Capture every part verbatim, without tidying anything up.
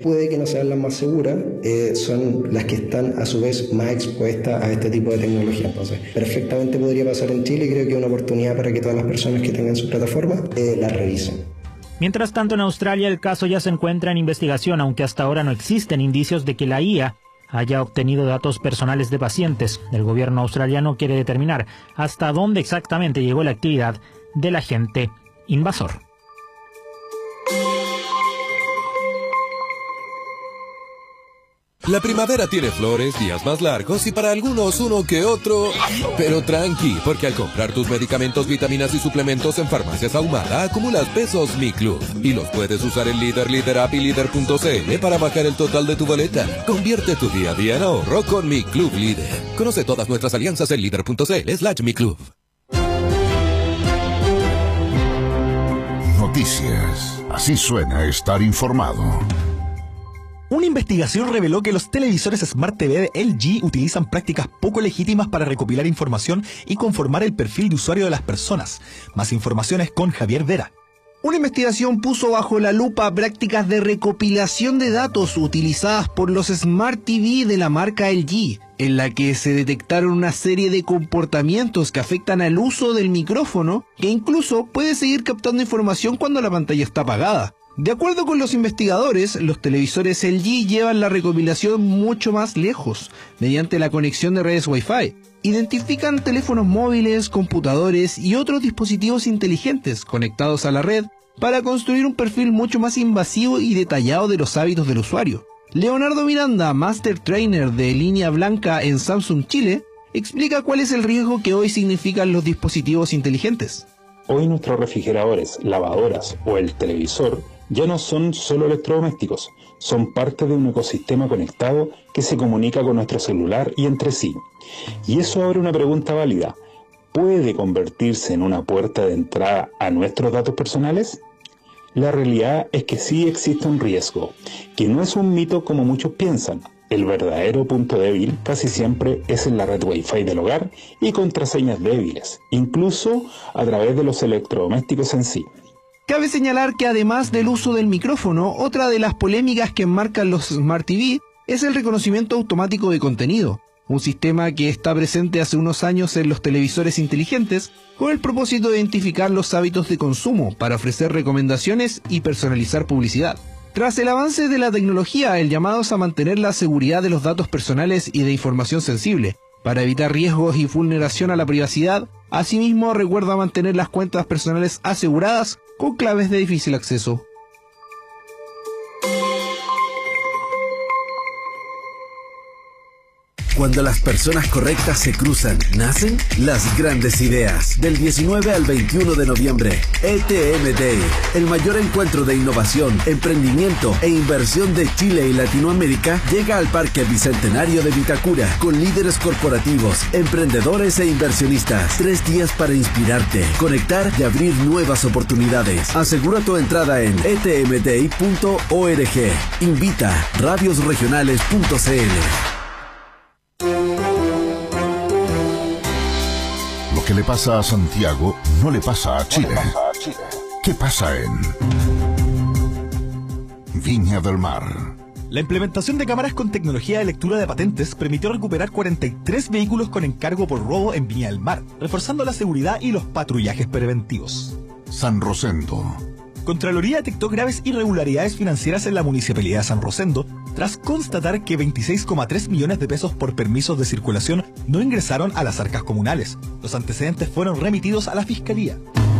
puede que no sean las más seguras, eh, son las que están a su vez más expuestas a este tipo de tecnología. Entonces, perfectamente podría pasar en Chile y creo que es una oportunidad para que todas las personas que tengan su plataforma eh, la revisen. Mientras tanto, en Australia el caso ya se encuentra en investigación, aunque hasta ahora no existen indicios de que la I A haya obtenido datos personales de pacientes. El gobierno australiano quiere determinar hasta dónde exactamente llegó la actividad del agente invasor. La primavera tiene flores, días más largos y para algunos uno que otro. Pero tranqui, porque al comprar tus medicamentos, vitaminas y suplementos en Farmacias Ahumada, acumulas pesos Mi Club. Y los puedes usar en Líder, Líder App y Líder punto cl para bajar el total de tu boleta. Convierte tu día a día en ahorro con Mi Club Líder. Conoce todas nuestras alianzas en Líder punto cl slash Mi Club. Noticias. Así suena estar informado. Una investigación reveló que los televisores Smart T V de L G utilizan prácticas poco legítimas para recopilar información y conformar el perfil de usuario de las personas. Más informaciones con Javier Vera. Una investigación puso bajo la lupa prácticas de recopilación de datos utilizadas por los Smart T V de la marca L G, en la que se detectaron una serie de comportamientos que afectan al uso del micrófono, que incluso puede seguir captando información cuando la pantalla está apagada. De acuerdo con los investigadores, los televisores L G llevan la recopilación mucho más lejos, mediante la conexión de redes Wi-Fi. Identifican teléfonos móviles, computadores y otros dispositivos inteligentes conectados a la red para construir un perfil mucho más invasivo y detallado de los hábitos del usuario. Leonardo Miranda, Master Trainer de Línea Blanca en Samsung Chile, explica cuál es el riesgo que hoy significan los dispositivos inteligentes. Hoy nuestros refrigeradores, lavadoras o el televisor ya no son solo electrodomésticos, son parte de un ecosistema conectado que se comunica con nuestro celular y entre sí. Y eso abre una pregunta válida. ¿Puede convertirse en una puerta de entrada a nuestros datos personales? La realidad es que sí existe un riesgo, que no es un mito como muchos piensan. El verdadero punto débil casi siempre es en la red Wi-Fi del hogar y contraseñas débiles, incluso a través de los electrodomésticos en sí. Cabe señalar que además del uso del micrófono, otra de las polémicas que enmarcan los Smart T V es el reconocimiento automático de contenido, un sistema que está presente hace unos años en los televisores inteligentes con el propósito de identificar los hábitos de consumo para ofrecer recomendaciones y personalizar publicidad. Tras el avance de la tecnología, el llamado es a mantener la seguridad de los datos personales y de información sensible, para evitar riesgos y vulneración a la privacidad. Asimismo, recuerda mantener las cuentas personales aseguradas con claves de difícil acceso. Cuando las personas correctas se cruzan, nacen las grandes ideas. Del diecinueve al veintiuno de noviembre, E T M Day, el mayor encuentro de innovación, emprendimiento e inversión de Chile y Latinoamérica, llega al Parque Bicentenario de Vitacura, con líderes corporativos, emprendedores e inversionistas. Tres días para inspirarte, conectar y abrir nuevas oportunidades. Asegura tu entrada en e t m day punto org. Invita radios regionales punto c l. Lo que le pasa a Santiago no le pasa a Chile. ¿Qué pasa en Viña del Mar? La implementación de cámaras con tecnología de lectura de patentes permitió recuperar cuarenta y tres vehículos con encargo por robo en Viña del Mar, reforzando la seguridad y los patrullajes preventivos. San Rosendo. Contraloría detectó graves irregularidades financieras en la Municipalidad de San Rosendo tras constatar que veintiséis coma tres millones de pesos por permisos de circulación no ingresaron a las arcas comunales. Los antecedentes fueron remitidos a la Fiscalía.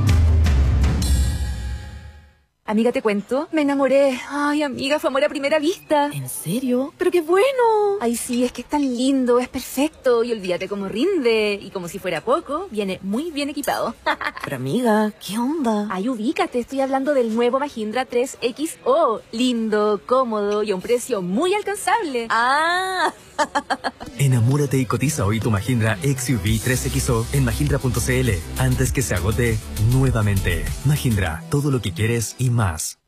Amiga, te cuento, me enamoré. Ay, amiga, fue amor a primera vista. ¿En serio? ¡Pero qué bueno! Ay, sí, es que es tan lindo, es perfecto. Y olvídate cómo rinde. Y como si fuera poco, viene muy bien equipado. Pero amiga, ¿qué onda? Ay, ubícate, estoy hablando del nuevo Mahindra tres X O. Lindo, cómodo y a un precio muy alcanzable. ¡Ah! Enamórate y cotiza hoy tu Mahindra X U V tres X O en mahindra punto c l antes que se agote nuevamente. Mahindra, todo lo que quieres y más.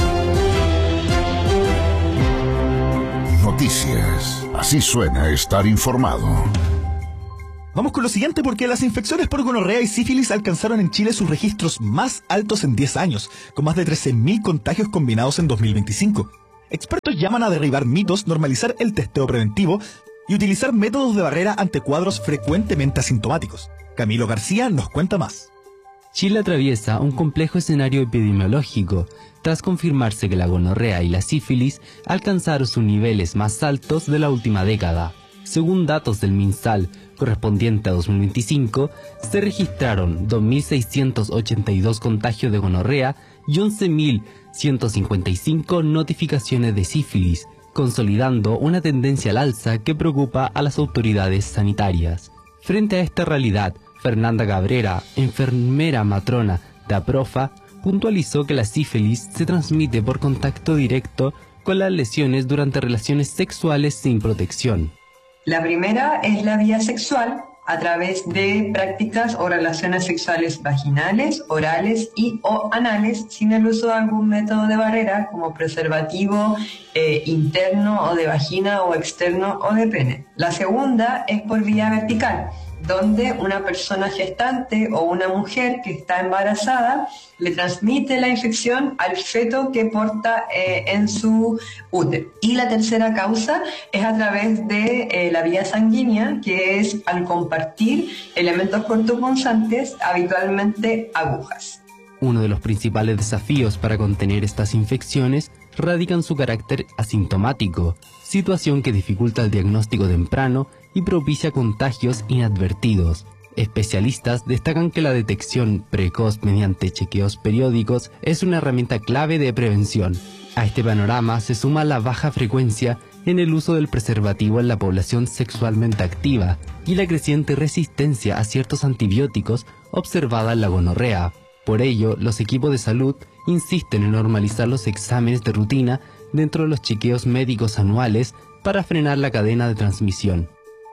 Noticias. Así suena estar informado. Vamos con lo siguiente, porque las infecciones por gonorrea y sífilis alcanzaron en Chile sus registros más altos en diez años, con más de trece mil contagios combinados en dos mil veinticinco. Expertos llaman a derribar mitos, normalizar el testeo preventivo y utilizar métodos de barrera ante cuadros frecuentemente asintomáticos. Camilo García nos cuenta más. Chile atraviesa un complejo escenario epidemiológico tras confirmarse que la gonorrea y la sífilis alcanzaron sus niveles más altos de la última década. Según datos del MinSal correspondiente a dos mil veinticinco, se registraron dos mil seiscientos ochenta y dos contagios de gonorrea y once mil ciento cincuenta y cinco notificaciones de sífilis, consolidando una tendencia al alza que preocupa a las autoridades sanitarias. Frente a esta realidad, Fernanda Cabrera, enfermera matrona de APROFA, puntualizó que la sífilis se transmite por contacto directo con las lesiones durante relaciones sexuales sin protección. La primera es la vía sexual, a través de prácticas o relaciones sexuales vaginales, orales y o anales, sin el uso de algún método de barrera como preservativo eh, interno o de vagina o externo o de pene. La segunda es por vía vertical, donde una persona gestante o una mujer que está embarazada le transmite la infección al feto que porta eh, en su útero. Y la tercera causa es a través de eh, la vía sanguínea, que es al compartir elementos cortopunzantes, habitualmente agujas. Uno de los principales desafíos para contener estas infecciones radica en su carácter asintomático, situación que dificulta el diagnóstico temprano y propicia contagios inadvertidos. Especialistas destacan que la detección precoz mediante chequeos periódicos es una herramienta clave de prevención. A este panorama se suma la baja frecuencia en el uso del preservativo en la población sexualmente activa y la creciente resistencia a ciertos antibióticos observada en la gonorrea. Por ello, los equipos de salud insisten en normalizar los exámenes de rutina dentro de los chequeos médicos anuales para frenar la cadena de transmisión.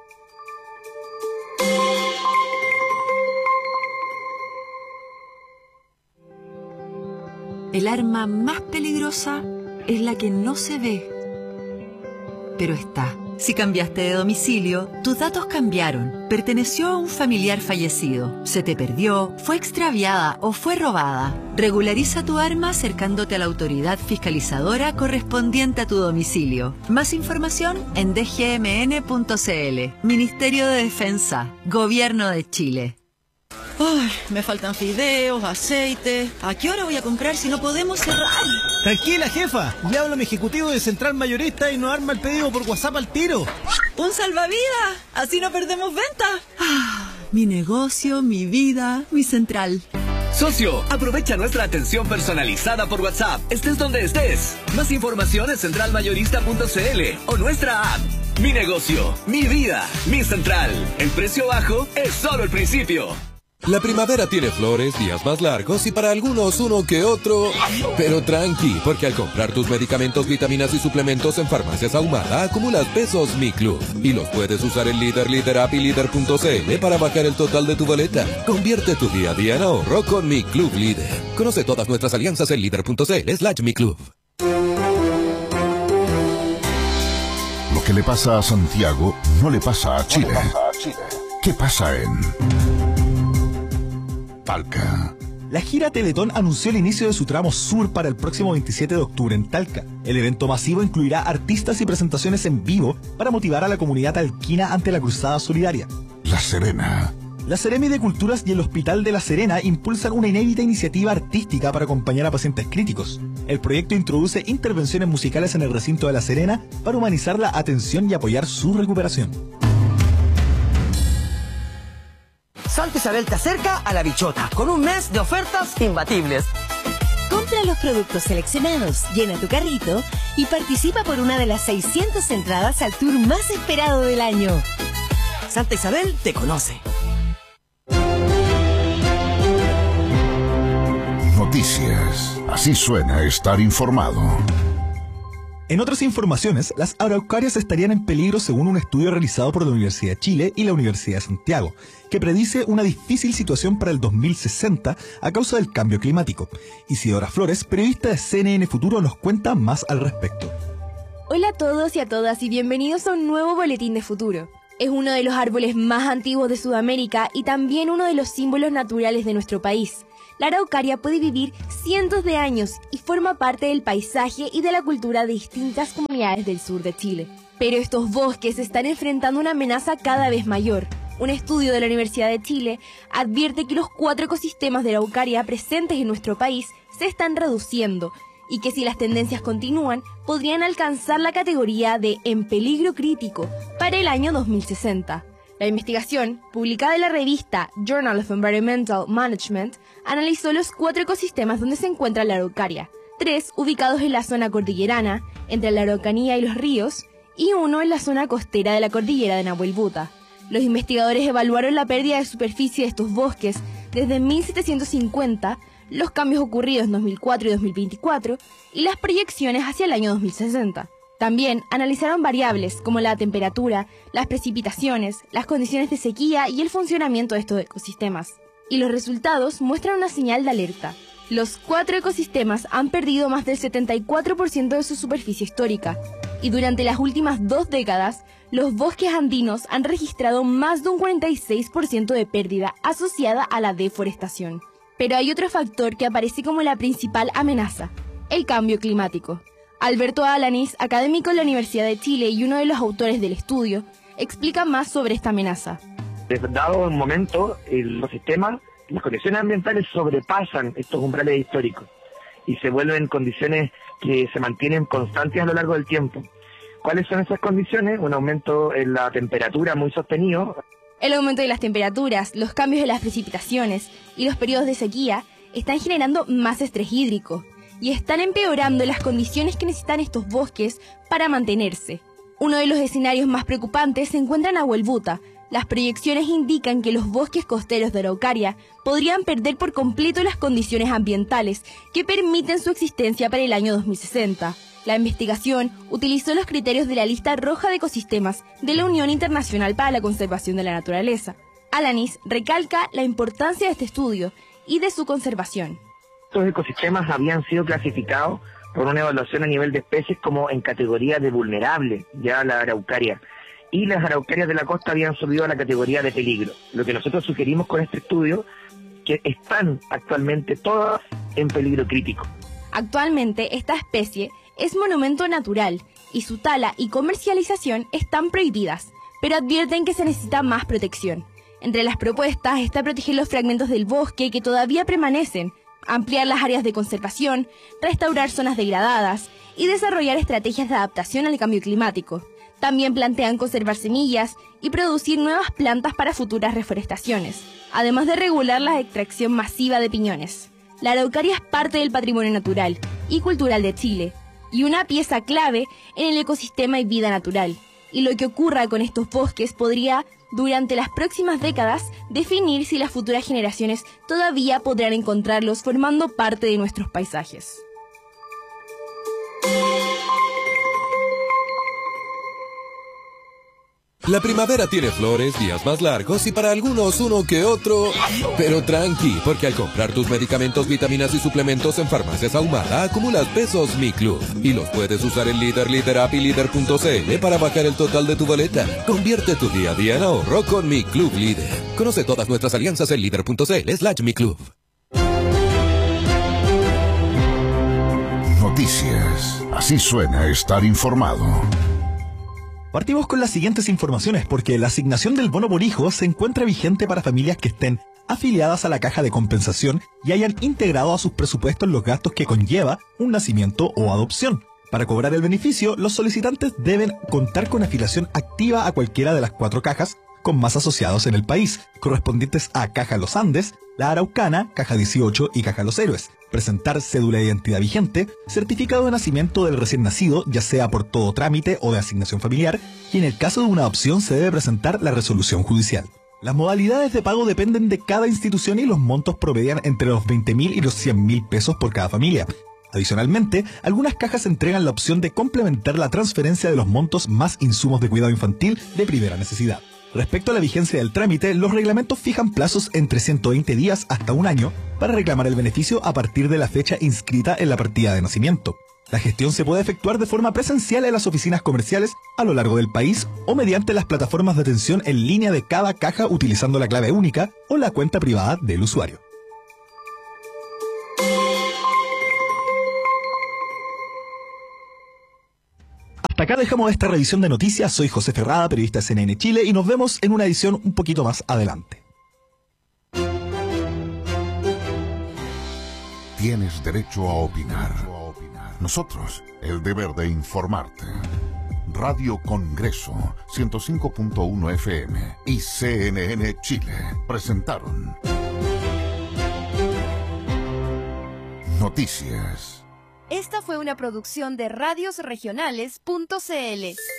El arma más peligrosa es la que no se ve, pero está. Si cambiaste de domicilio, tus datos cambiaron, perteneció a un familiar fallecido, se te perdió, fue extraviada o fue robada. Regulariza tu arma acercándote a la autoridad fiscalizadora correspondiente a tu domicilio. Más información en d g m n punto c l. Ministerio de Defensa, Gobierno de Chile. Ay, me faltan fideos, aceite. ¿A qué hora voy a comprar si no podemos cerrar? Tranquila, jefa. Le hablo a mi ejecutivo de Central Mayorista y nos arma el pedido por WhatsApp al tiro. ¡Un salvavidas! Así no perdemos venta. Ah, mi negocio, mi vida, mi central. Socio, aprovecha nuestra atención personalizada por WhatsApp, estés donde estés. Más información en central mayorista punto c l o nuestra app. Mi negocio, mi vida, mi central. El precio bajo es solo el principio. La primavera tiene flores, días más largos y para algunos uno que otro. Pero tranqui, porque al comprar tus medicamentos, vitaminas y suplementos en Farmacias Ahumada, acumulas pesos Mi Club. Y los puedes usar en Líder, Líder App y Líder punto c l para bajar el total de tu boleta. Convierte tu día a día en ahorro con Mi Club Líder. Conoce todas nuestras alianzas en líder punto c l slash Mi Club. Lo que le pasa a Santiago no le pasa a Chile. ¿Qué pasa en Talca? La gira Teletón anunció el inicio de su tramo sur para el próximo veintisiete de octubre en Talca. El evento masivo incluirá artistas y presentaciones en vivo para motivar a la comunidad talquina ante la cruzada solidaria. La Serena. La Seremi de Culturas y el Hospital de La Serena impulsan una inédita iniciativa artística para acompañar a pacientes críticos. El proyecto introduce intervenciones musicales en el recinto de La Serena para humanizar la atención y apoyar su recuperación. Santa Isabel te acerca a La Bichota con un mes de ofertas imbatibles. Compra los productos seleccionados, llena tu carrito y participa por una de las seiscientas entradas al tour más esperado del año. Santa Isabel te conoce. Noticias. Así suena estar informado. En otras informaciones, las araucarias estarían en peligro según un estudio realizado por la Universidad de Chile y la Universidad de Santiago, que predice una difícil situación para el dos mil sesenta a causa del cambio climático. Isidora Flores, periodista de C N N Futuro, nos cuenta más al respecto. Hola a todos y a todas y bienvenidos a un nuevo boletín de Futuro. Es uno de los árboles más antiguos de Sudamérica y también uno de los símbolos naturales de nuestro país. la araucaria puede vivir cientos de años y forma parte del paisaje y de la cultura de distintas comunidades del sur de Chile. Pero estos bosques están enfrentando una amenaza cada vez mayor. Un estudio de la Universidad de Chile advierte que los cuatro ecosistemas de araucaria presentes en nuestro país se están reduciendo y que si las tendencias continúan, podrían alcanzar la categoría de en peligro crítico para el año dos mil sesenta. La investigación, publicada en la revista Journal of Environmental Management, analizó los cuatro ecosistemas donde se encuentra la araucaria, tres ubicados en la zona cordillerana, entre la Araucanía y los ríos, y uno en la zona costera de la cordillera de Nahuelbuta. Los investigadores evaluaron la pérdida de superficie de estos bosques desde mil setecientos cincuenta, los cambios ocurridos en dos mil cuatro y dos mil veinticuatro y las proyecciones hacia el año dos mil sesenta. También analizaron variables como la temperatura, las precipitaciones, las condiciones de sequía y el funcionamiento de estos ecosistemas. Y los resultados muestran una señal de alerta. Los cuatro ecosistemas han perdido más del setenta y cuatro por ciento de su superficie histórica, y durante las últimas dos décadas, los bosques andinos han registrado más de un cuarenta y seis por ciento de pérdida asociada a la deforestación. Pero hay otro factor que aparece como la principal amenaza: el cambio climático. Alberto Alanis, académico en la Universidad de Chile y uno de los autores del estudio, explica más sobre esta amenaza. Dado un momento, los sistemas, las condiciones ambientales sobrepasan estos umbrales históricos y se vuelven condiciones que se mantienen constantes a lo largo del tiempo. ¿Cuáles son esas condiciones? Un aumento en la temperatura muy sostenido. El aumento de las temperaturas, los cambios en las precipitaciones y los periodos de sequía están generando más estrés hídrico y están empeorando las condiciones que necesitan estos bosques para mantenerse. Uno de los escenarios más preocupantes se encuentra en Nahuelbuta. Las proyecciones indican que los bosques costeros de araucaria podrían perder por completo las condiciones ambientales que permiten su existencia para el año dos mil sesenta. La investigación utilizó los criterios de la lista roja de ecosistemas de la Unión Internacional para la Conservación de la Naturaleza. Alanis recalca la importancia de este estudio y de su conservación. Estos ecosistemas habían sido clasificados por una evaluación a nivel de especies como en categoría de vulnerable, ya la araucaria. Y las araucarias de la costa habían subido a la categoría de peligro. Lo que nosotros sugerimos con este estudio, que están actualmente todas en peligro crítico. Actualmente esta especie es monumento natural y su tala y comercialización están prohibidas, pero advierten que se necesita más protección. Entre las propuestas está proteger los fragmentos del bosque que todavía permanecen, ampliar las áreas de conservación, restaurar zonas degradadas y desarrollar estrategias de adaptación al cambio climático. También plantean conservar semillas y producir nuevas plantas para futuras reforestaciones, además de regular la extracción masiva de piñones. La araucaria es parte del patrimonio natural y cultural de Chile y una pieza clave en el ecosistema y vida natural. Y lo que ocurra con estos bosques podría, durante las próximas décadas, definir si las futuras generaciones todavía podrán encontrarlos formando parte de nuestros paisajes. La primavera tiene flores, días más largos y para algunos uno que otro. Pero tranqui, porque al comprar tus medicamentos, vitaminas y suplementos en Farmacias Ahumada, acumulas pesos Mi Club. Y los puedes usar en Líder, Líder App y Líder punto cl para bajar el total de tu boleta. Convierte tu día a día en ahorro con Mi Club Líder. Conoce todas nuestras alianzas en Líder punto cl slash Mi Club. Noticias. Así suena estar informado. Partimos con las siguientes informaciones porque la asignación del bono por hijo se encuentra vigente para familias que estén afiliadas a la caja de compensación y hayan integrado a sus presupuestos los gastos que conlleva un nacimiento o adopción. Para cobrar el beneficio, los solicitantes deben contar con afiliación activa a cualquiera de las cuatro cajas con más asociados en el país, correspondientes a Caja Los Andes, La Araucana, Caja dieciocho y Caja Los Héroes. Presentar cédula de identidad vigente, certificado de nacimiento del recién nacido, ya sea por todo trámite o de asignación familiar, y en el caso de una adopción se debe presentar la resolución judicial. Las modalidades de pago dependen de cada institución y los montos promedian entre los veinte mil y los cien mil pesos por cada familia. Adicionalmente, algunas cajas entregan la opción de complementar la transferencia de los montos más insumos de cuidado infantil de primera necesidad. Respecto a la vigencia del trámite, los reglamentos fijan plazos entre ciento veinte días hasta un año para reclamar el beneficio a partir de la fecha inscrita en la partida de nacimiento. La gestión se puede efectuar de forma presencial en las oficinas comerciales a lo largo del país o mediante las plataformas de atención en línea de cada caja utilizando la clave única o la cuenta privada del usuario. Hasta acá dejamos esta revisión de noticias. Soy José Ferrada, periodista de C N N Chile, y nos vemos en una edición un poquito más adelante. Tienes derecho a opinar. Nosotros, el deber de informarte. Radio Congreso, ciento cinco punto uno F M y C N N Chile presentaron Noticias. Esta fue una producción de radios regionales punto c l.